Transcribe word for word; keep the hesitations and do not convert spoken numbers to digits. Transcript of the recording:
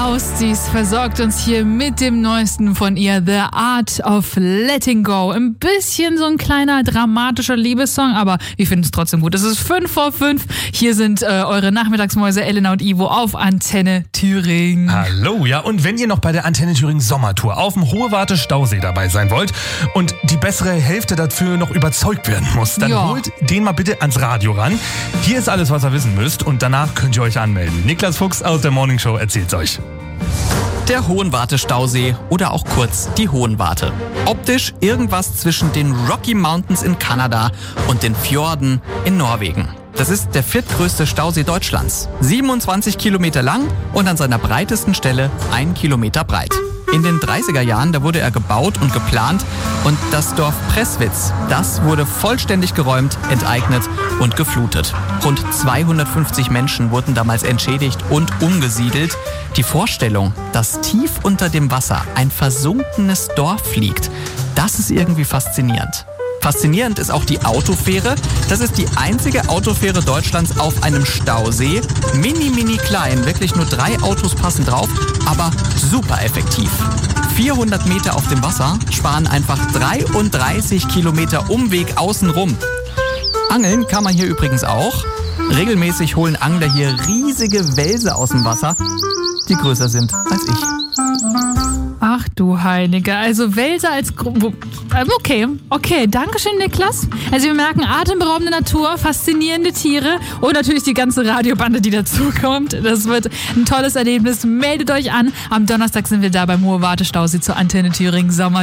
Faustis versorgt uns hier mit dem Neuesten von ihr, The Art of Letting Go. Ein bisschen so ein kleiner dramatischer Liebessong, aber wir finden es trotzdem gut. Es ist fünf vor fünf. Hier sind äh, eure Nachmittagsmäuse Elena und Ivo auf Antenne Thüringen. Hallo, ja, und wenn ihr noch bei der Antenne Thüringen Sommertour auf dem Hohe Warte Stausee dabei sein wollt und die bessere Hälfte dafür noch überzeugt werden muss, dann Ja. holt den mal bitte ans Radio ran. Hier ist alles, was ihr wissen müsst, und danach könnt ihr euch anmelden. Niklas Fuchs aus der Morning Show erzählt's euch. Der Hohenwarte-Stausee oder auch kurz die Hohenwarte. Optisch irgendwas zwischen den Rocky Mountains in Kanada und den Fjorden in Norwegen. Das ist der viertgrößte Stausee Deutschlands. siebenundzwanzig Kilometer lang und an seiner breitesten Stelle ein Kilometer breit. In den dreißiger Jahren, da wurde er gebaut und geplant und das Dorf Presswitz, das wurde vollständig geräumt, enteignet und geflutet. Rund zweihundertfünfzig Menschen wurden damals entschädigt und umgesiedelt. Die Vorstellung, dass tief unter dem Wasser ein versunkenes Dorf liegt, das ist irgendwie faszinierend. Faszinierend ist auch die Autofähre. Das ist die einzige Autofähre Deutschlands auf einem Stausee. Mini, mini klein, wirklich nur drei Autos passen drauf, aber super effektiv. vierhundert Meter auf dem Wasser sparen einfach dreiunddreißig Kilometer Umweg außenrum. Angeln kann man hier übrigens auch. Regelmäßig holen Angler hier riesige Welse aus dem Wasser, die größer sind als ich. Ach du Heilige, also Wälser als Gruppe. Okay, okay, dankeschön Niklas. Also wir merken atemberaubende Natur, faszinierende Tiere und natürlich die ganze Radiobande, die dazukommt. Das wird ein tolles Erlebnis. Meldet euch an. Am Donnerstag sind wir da beim Hohe Warte Stausee zur Antenne Thüringen Sommer.